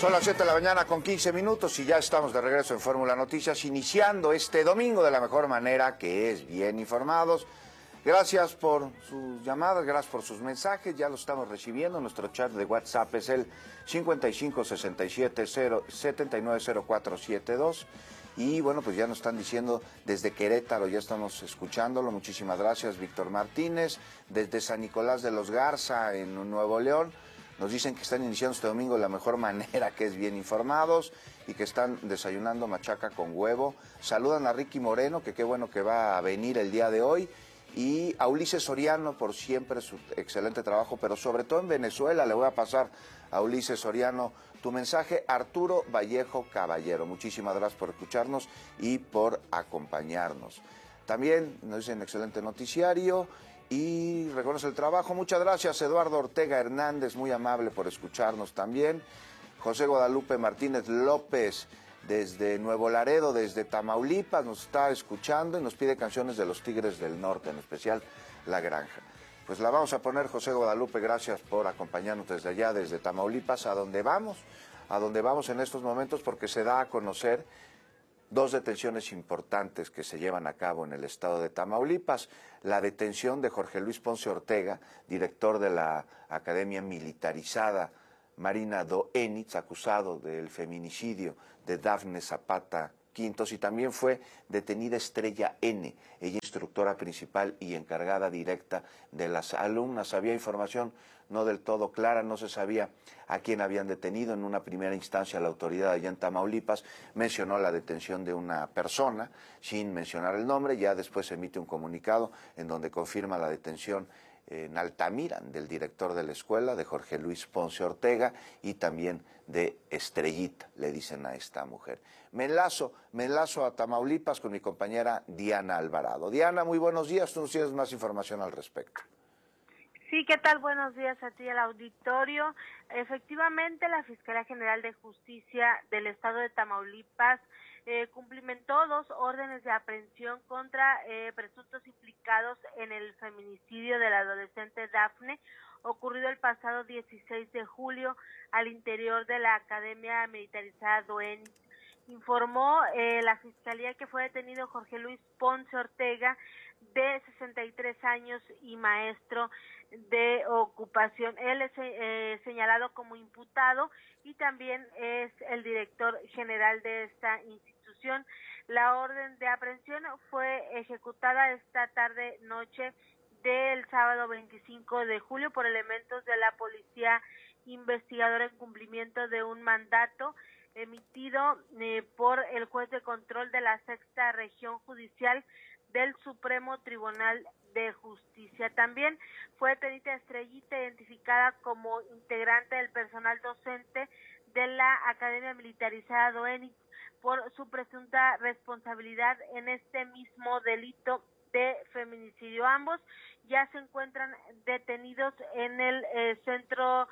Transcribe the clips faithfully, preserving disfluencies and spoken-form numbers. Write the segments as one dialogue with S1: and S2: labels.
S1: Son las siete de la mañana con quince minutos y ya estamos de regreso en Fórmula Noticias, iniciando este domingo de la mejor manera, que es bien informados. Gracias por sus llamadas, gracias por sus mensajes, ya los estamos recibiendo. Nuestro chat de WhatsApp es el cincuenta y cinco sesenta y siete cero setenta y nueve cero cuatro siete dos. Y bueno, pues ya nos están diciendo desde Querétaro, ya estamos escuchándolo. Muchísimas gracias, Víctor Martínez. Desde San Nicolás de los Garza, en Nuevo León, nos dicen que están iniciando este domingo de la mejor manera, que es bien informados, y que están desayunando machaca con huevo. Saludan a Ricky Moreno, que qué bueno que va a venir el día de hoy. Y a Ulises Soriano, por siempre su excelente trabajo, pero sobre todo en Venezuela. Le voy a pasar a Ulises Soriano tu mensaje. Arturo Vallejo Caballero, muchísimas gracias por escucharnos y por acompañarnos. También nos dicen excelente noticiario y reconoce el trabajo. Muchas gracias, Eduardo Ortega Hernández, muy amable por escucharnos también. José Guadalupe Martínez López, desde Nuevo Laredo, desde Tamaulipas, nos está escuchando y nos pide canciones de los Tigres del Norte, en especial La Granja. Pues la vamos a poner, José Guadalupe, gracias por acompañarnos desde allá, desde Tamaulipas, a donde vamos, a donde vamos en estos momentos, porque se da a conocer dos detenciones importantes que se llevan a cabo en el estado de Tamaulipas. La detención de Jorge Luis Ponce Ortega, director de la Academia Militarizada Marina Doenitz, acusado del feminicidio de Dafne Zapata Quintos, y también fue detenida Estrella N, ella instructora principal y encargada directa de las alumnas. Había información no del todo clara, no se sabía a quién habían detenido. En una primera instancia la autoridad allá en Tamaulipas mencionó la detención de una persona sin mencionar el nombre, ya después se emite un comunicado en donde confirma la detención en Altamira del director de la escuela, de Jorge Luis Ponce Ortega, y también de Estrellita, le dicen a esta mujer. Me enlazo, me enlazo a Tamaulipas con mi compañera Diana Alvarado. Diana, muy buenos días, tú nos tienes más información al respecto.
S2: Sí, ¿qué tal? Buenos días a ti, al auditorio. Efectivamente, la Fiscalía General de Justicia del Estado de Tamaulipas eh, cumplimentó dos órdenes de aprehensión contra eh, presuntos implicados en el feminicidio de la adolescente Dafne, ocurrido el pasado dieciséis de julio al interior de la Academia Militarizada Doenitz. Informó eh, la Fiscalía que fue detenido Jorge Luis Ponce Ortega, de sesenta y tres años y maestro de ocupación. Él es eh, señalado como imputado y también es el director general de esta institución. La orden de aprehensión fue ejecutada esta tarde noche del sábado veinticinco de julio por elementos de la Policía Investigadora en cumplimiento de un mandato emitido eh, por el juez de control de la Sexta Región Judicial del Supremo Tribunal de Justicia. También fue detenida Estrellita, identificada como integrante del personal docente de la Academia Militarizada Doenitz, por su presunta responsabilidad en este mismo delito de feminicidio. Ambos ya se encuentran detenidos en el eh, centro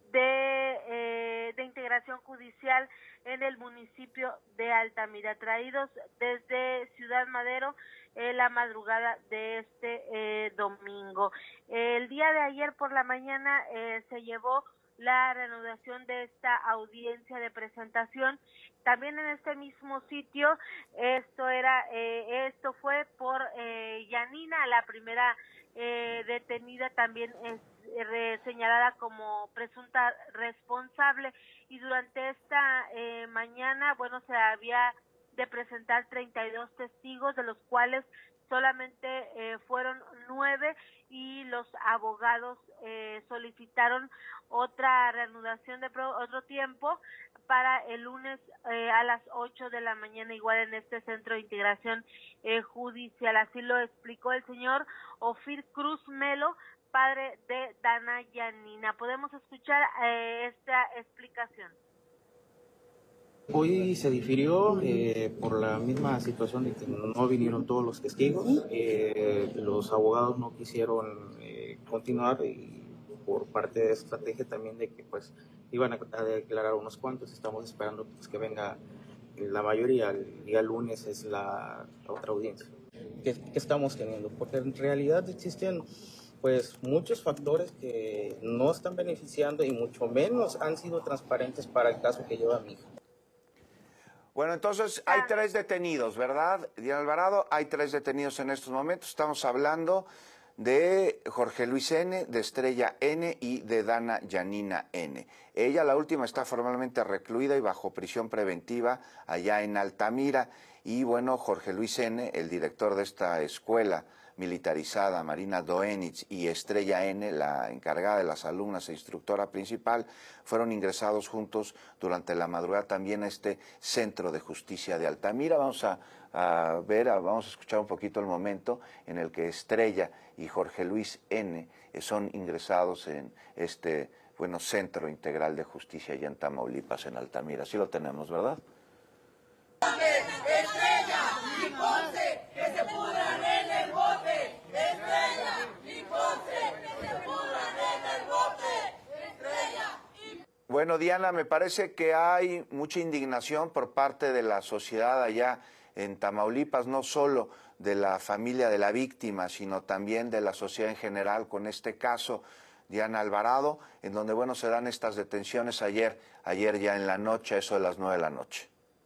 S2: de, eh, de integración judicial en el municipio de Altamira, traídos desde Ciudad Madero eh, la madrugada de este eh, domingo. El día de ayer por la mañana eh, se llevó la reanudación de esta audiencia de presentación, también en este mismo sitio. Esto era, eh, esto fue por eh, Yanina, la primera eh, detenida, también es eh, señalada como presunta responsable, y durante esta eh, mañana, bueno, se había de presentar treinta y dos testigos, de los cuales solamente eh, fueron nueve, y los abogados eh, solicitaron otra reanudación de pro, otro tiempo para el lunes eh, a las ocho de la mañana, igual en este centro de integración eh, judicial. Así lo explicó el señor Ofir Cruz Melo, padre de Dana Yanina. Podemos escuchar eh, esta explicación.
S3: Hoy se difirió eh, por la misma situación de que no vinieron todos los testigos, eh, los abogados no quisieron eh, continuar, y por parte de estrategia también de que pues iban a, a declarar unos cuantos. Estamos esperando pues, que venga la mayoría. El día lunes es la, la otra audiencia que, que estamos teniendo, porque en realidad existen pues muchos factores que no están beneficiando y mucho menos han sido transparentes para el caso que lleva mi hija.
S1: Bueno, entonces hay tres detenidos, ¿verdad? Diana Alvarado, hay tres detenidos en estos momentos. Estamos hablando de Jorge Luis N., de Estrella N. y de Dana Yanina N. Ella, la última, está formalmente recluida y bajo prisión preventiva allá en Altamira. Y bueno, Jorge Luis N., el director de esta escuela militarizada, Marina Doenitz, y Estrella N., la encargada de las alumnas e instructora principal, fueron ingresados juntos durante la madrugada también a este Centro de Justicia de Altamira. Vamos a, a ver, a, vamos a escuchar un poquito el momento en el que Estrella y Jorge Luis N. son ingresados en este, bueno, Centro Integral de Justicia allá en Tamaulipas, en Altamira. Así lo tenemos, ¿verdad?
S4: Estrella y Ponce, que se pudran en el bote. Estrella y Ponce, que se pudran en el bote. Estrella y...
S1: Bueno, Diana, me parece que hay mucha indignación por parte de la sociedad allá en Tamaulipas, no solo de la familia de la víctima, sino también de la sociedad en general con este caso, Diana Alvarado, en donde, bueno, se dan estas detenciones ayer, ayer ya en la noche, eso de las nueve de la noche.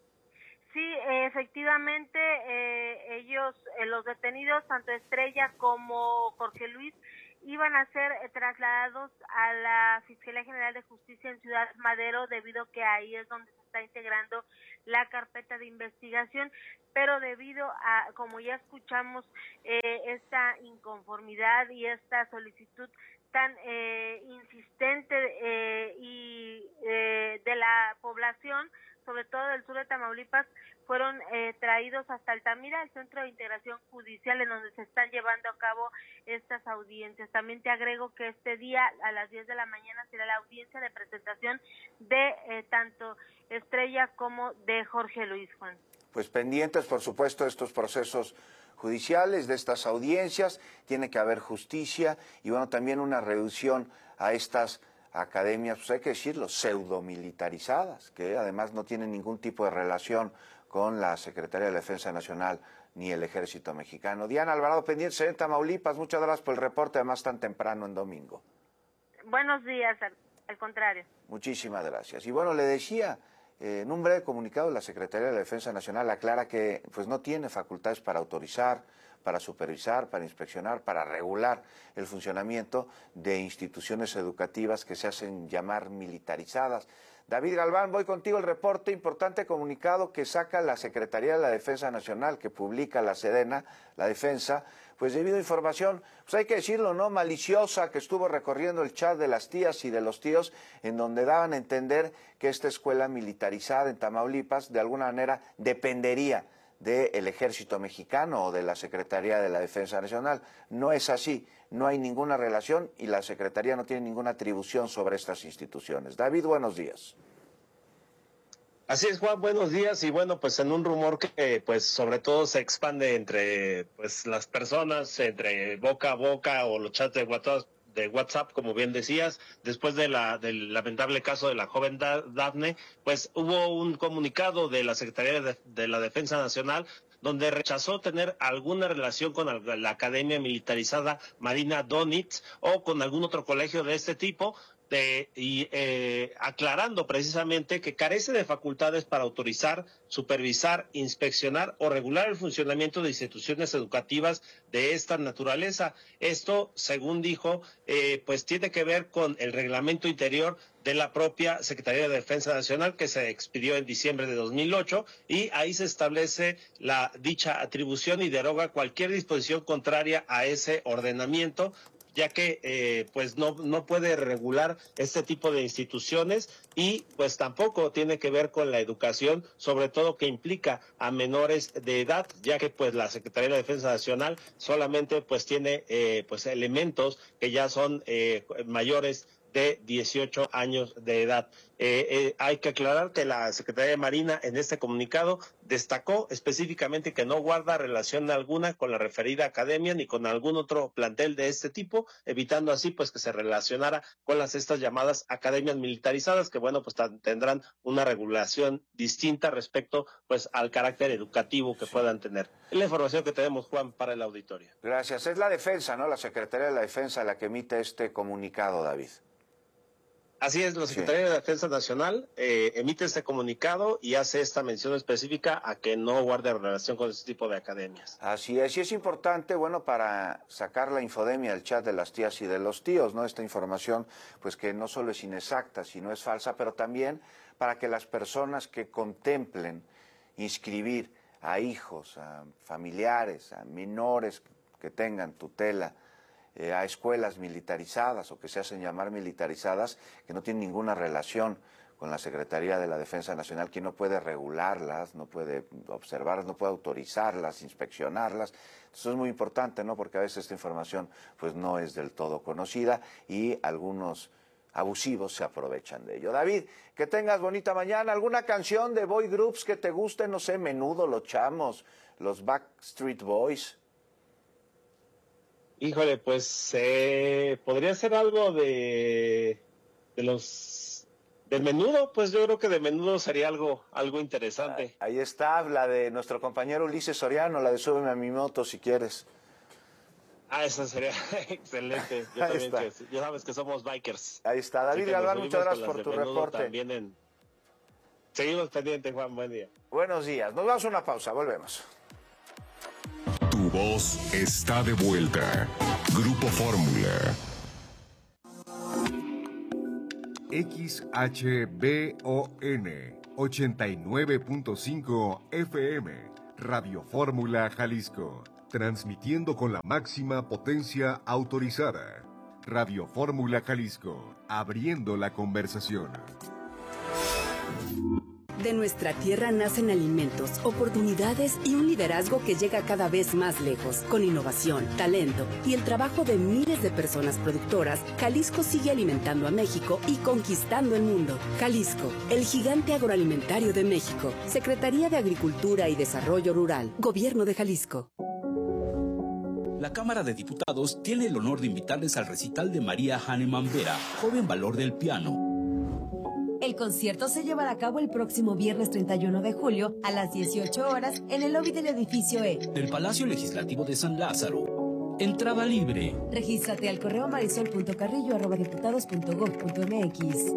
S2: Sí, efectivamente, eh, ellos, eh, los detenidos, tanto Estrella como Jorge Luis, iban a ser eh, trasladados a la Fiscalía General de Justicia en Ciudad Madero, debido a que ahí es donde se está integrando la carpeta de investigación, pero debido a, como ya escuchamos, eh, esta inconformidad y esta solicitud tan eh, insistente eh, y eh, de la población, sobre todo del sur de Tamaulipas, fueron eh, traídos hasta Altamira, el Centro de Integración Judicial, en donde se están llevando a cabo estas audiencias. También te agrego que este día, a las diez de la mañana, será la audiencia de presentación de eh, tanto Estrella como de Jorge Luis, Juan.
S1: Pues pendientes, por supuesto, de estos procesos judiciales, de estas audiencias, tiene que haber justicia y, bueno, también una reducción a estas academias, pues hay que decirlo, pseudomilitarizadas, que además no tienen ningún tipo de relación con la Secretaría de la Defensa Nacional ni el Ejército Mexicano. Diana Alvarado, pendiente en Tamaulipas, muchas gracias por el reporte, además tan temprano en domingo.
S2: Buenos días, al, al contrario.
S1: Muchísimas gracias. Y bueno, le decía, eh, en un breve comunicado, la Secretaría de la Defensa Nacional aclara que pues no tiene facultades para autorizar, para supervisar, para inspeccionar, para regular el funcionamiento de instituciones educativas que se hacen llamar militarizadas. David Galván, voy contigo, el reporte, importante comunicado que saca la Secretaría de la Defensa Nacional, que publica la Sedena, la Defensa, pues debido a información, pues hay que decirlo, ¿no?, maliciosa, que estuvo recorriendo el chat de las tías y de los tíos, en donde daban a entender que esta escuela militarizada en Tamaulipas, de alguna manera, dependería del Ejército Mexicano o de la Secretaría de la Defensa Nacional. No es así, no hay ninguna relación y la Secretaría no tiene ninguna atribución sobre estas instituciones. David, buenos días.
S5: Así es, Juan, buenos días. Y bueno, pues en un rumor que pues sobre todo se expande entre pues las personas, entre boca a boca o los chats de WhatsApp, de WhatsApp, como bien decías, después de la del lamentable caso de la joven Dafne, pues hubo un comunicado de la Secretaría de, de la Defensa Nacional donde rechazó tener alguna relación con la Academia Militarizada Marina Doenitz o con algún otro colegio de este tipo, de, y eh, aclarando precisamente que carece de facultades para autorizar, supervisar, inspeccionar o regular el funcionamiento de instituciones educativas de esta naturaleza. Esto, según dijo, eh, pues tiene que ver con el reglamento interior de la propia Secretaría de Defensa Nacional, que se expidió en diciembre de dos mil ocho, y ahí se establece la dicha atribución y deroga cualquier disposición contraria a ese ordenamiento, ya que eh, pues no no puede regular este tipo de instituciones y pues tampoco tiene que ver con la educación, sobre todo que implica a menores de edad, ya que pues la Secretaría de la Defensa Nacional solamente pues tiene eh, pues elementos que ya son eh, mayores de dieciocho años de edad. Eh, eh, hay que aclarar que la Secretaría de Marina en este comunicado destacó específicamente que no guarda relación alguna con la referida academia ni con algún otro plantel de este tipo, evitando así pues que se relacionara con las estas llamadas academias militarizadas, que bueno pues tendrán una regulación distinta respecto pues al carácter educativo que puedan tener. Es la información que tenemos, Juan, para el auditorio.
S1: Gracias. Es la Defensa, ¿no? La Secretaría de la Defensa la que emite este comunicado, David.
S5: Así es, la Secretaría sí. de Defensa Nacional eh, emite este comunicado y hace esta mención específica a que no guarde relación con este tipo de academias.
S1: Así es, y es importante, bueno, para sacar la infodemia del chat de las tías y de los tíos, ¿no? Esta información, pues que no solo es inexacta, sino es falsa, pero también para que las personas que contemplen inscribir a hijos, a familiares, a menores que tengan tutela, Eh, a escuelas militarizadas o que se hacen llamar militarizadas, que no tienen ninguna relación con la Secretaría de la Defensa Nacional, que no puede regularlas, no puede observarlas, no puede autorizarlas, inspeccionarlas. Eso es muy importante, ¿no? Porque a veces esta información pues no es del todo conocida y algunos abusivos se aprovechan de ello. David, que tengas bonita mañana. ¿Alguna canción de boy groups que te guste? No sé, Menudo, Los Chamos, los Backstreet Boys.
S5: Híjole, pues eh, podría ser algo de, de los del Menudo, pues yo creo que de Menudo sería algo algo interesante.
S1: Ahí está, la de nuestro compañero Ulises Soriano, la de Súbeme a mi moto si quieres.
S5: Ah, esa sería excelente. Yo también, que, ya sabes que somos bikers.
S1: Ahí está, David Galván, muchas gracias por tu reporte.
S5: También en... Seguimos pendientes, Juan, buen día.
S1: Buenos días, nos vamos a una pausa, volvemos.
S6: Tu voz está de vuelta. Grupo Fórmula. X H B O N ochenta y nueve punto cinco F M. Radio Fórmula Jalisco. Transmitiendo con la máxima potencia autorizada. Radio Fórmula Jalisco. Abriendo la conversación.
S7: De nuestra tierra nacen alimentos, oportunidades y un liderazgo que llega cada vez más lejos. Con innovación, talento y el trabajo de miles de personas productoras, Jalisco sigue alimentando a México y conquistando el mundo. Jalisco, el gigante agroalimentario de México. Secretaría de Agricultura y Desarrollo Rural. Gobierno de Jalisco.
S8: La Cámara de Diputados tiene el honor de invitarles al recital de María Hahnemann Vera, joven valor del piano.
S9: El concierto se llevará a cabo el próximo viernes treinta y uno de julio a las dieciocho horas en el lobby del edificio E
S8: del Palacio Legislativo de San Lázaro. Entrada libre.
S9: Regístrate al correo marisol punto carrillo arroba diputados punto gob punto mx.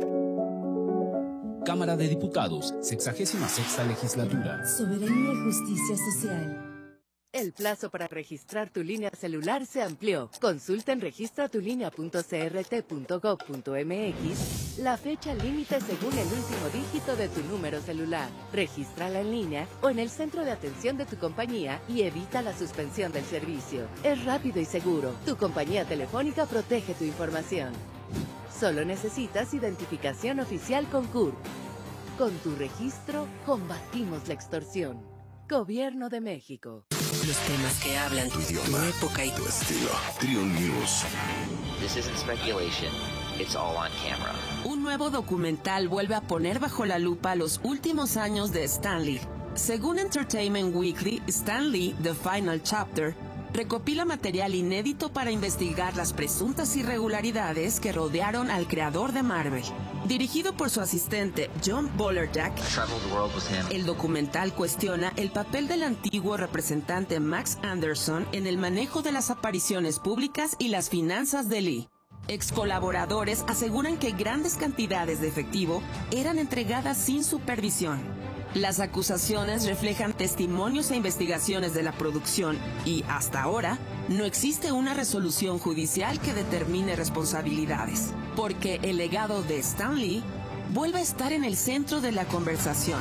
S8: Cámara de Diputados, sexagésima sexta legislatura.
S9: Soberanía y justicia social.
S10: El plazo para registrar tu línea celular se amplió. Consulta en registra tu línea punto c r t punto gob punto mx la fecha límite según el último dígito de tu número celular. Regístrala en línea o en el centro de atención de tu compañía y evita la suspensión del servicio. Es rápido y seguro. Tu compañía telefónica protege tu información. Solo necesitas identificación oficial con C U R P. Con tu registro, combatimos la extorsión. Gobierno de México.
S11: Los temas que hablan tu idioma, tu época y tu estilo.
S6: Trio News.
S12: This isn't speculation. It's all on camera.
S11: Un nuevo documental vuelve a poner bajo la lupa los últimos años de Stan Lee. Según Entertainment Weekly, Stan Lee, The Final Chapter, recopila material inédito para investigar las presuntas irregularidades que rodearon al creador de Marvel. Dirigido por su asistente John Bolerjack, el documental cuestiona el papel del antiguo representante Max Anderson en el manejo de las apariciones públicas y las finanzas de Lee. Ex colaboradores aseguran que grandes cantidades de efectivo eran entregadas sin supervisión. Las acusaciones reflejan testimonios e investigaciones de la producción y, hasta ahora, no existe una resolución judicial que determine responsabilidades, porque el legado de Stan Lee vuelve a estar en el centro de la conversación.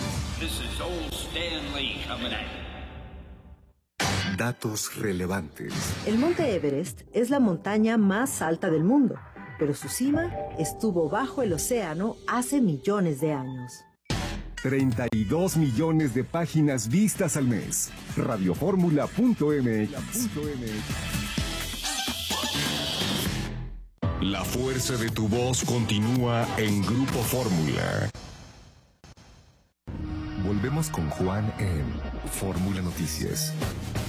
S6: Datos relevantes.
S13: El Monte Everest es la montaña más alta del mundo, pero su cima estuvo bajo el océano hace millones de años.
S6: treinta y dos millones de páginas vistas al mes. radio fórmula punto m x. La fuerza de tu voz continúa en Grupo Fórmula. Volvemos con Juan en Fórmula Noticias.